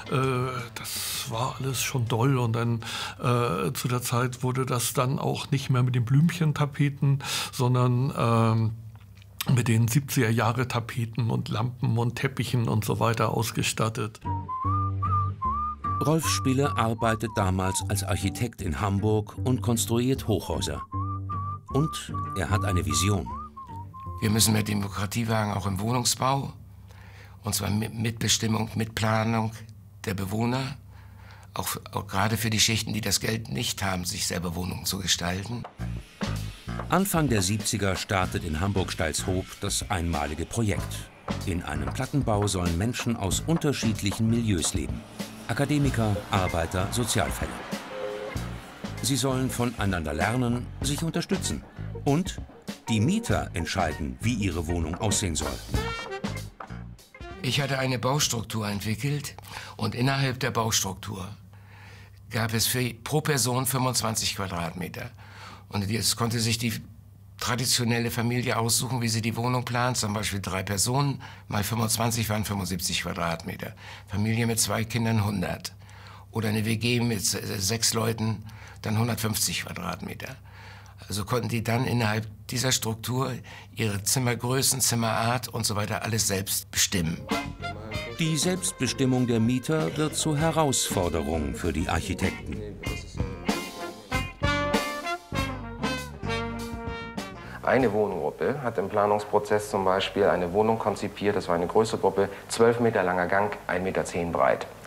Das war alles schon doll. Und dann zu der Zeit wurde das dann auch nicht mehr mit den Blümchentapeten, sondern mit den 70er-Jahre-Tapeten und Lampen und Teppichen und so weiter ausgestattet. Rolf Spille arbeitet damals als Architekt in Hamburg und konstruiert Hochhäuser. Und er hat eine Vision. Wir müssen mehr Demokratie wagen, auch im Wohnungsbau. Und zwar mit Mitbestimmung, mit Planung der Bewohner. Auch gerade für die Schichten, die das Geld nicht haben, sich selber Wohnungen zu gestalten. Anfang der 70er startet in Hamburg-Steilshoop das einmalige Projekt. In einem Plattenbau sollen Menschen aus unterschiedlichen Milieus leben. Akademiker, Arbeiter, Sozialfälle. Sie sollen voneinander lernen, sich unterstützen. Und die Mieter entscheiden, wie ihre Wohnung aussehen soll. Ich hatte eine Baustruktur entwickelt und innerhalb der Baustruktur gab es pro Person 25 Quadratmeter. Und jetzt konnte sich die traditionelle Familie aussuchen, wie sie die Wohnung plant. Zum Beispiel 3 Personen, mal 25 waren 75 Quadratmeter. Familie mit 2 Kindern 100. Oder eine WG mit 6 Leuten, dann 150 Quadratmeter. Also konnten die dann innerhalb dieser Struktur ihre Zimmergrößen, Zimmerart und so weiter alles selbst bestimmen. Die Selbstbestimmung der Mieter wird zur Herausforderung für die Architekten. Eine Wohngruppe hat im Planungsprozess zum Beispiel eine Wohnung konzipiert, das war eine größere Gruppe, 12 Meter langer Gang, 1,10 Meter breit.